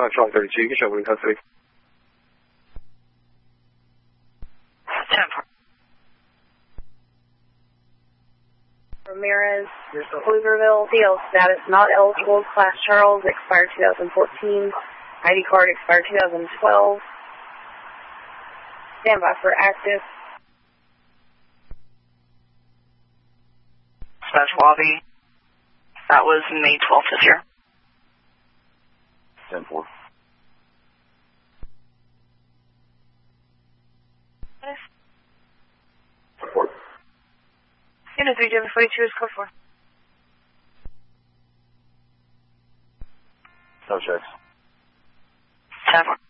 Charlie 32, you can show me code 3. 10-4. Ramirez, Pflugerville, CL status not eligible, Class Charles, expired 2014, ID card expired 2012. Standby for active. Spanish Wabi. That was May 12th this year. 10-4. Report. Unit 3742 is code 4. No checks. 10-4.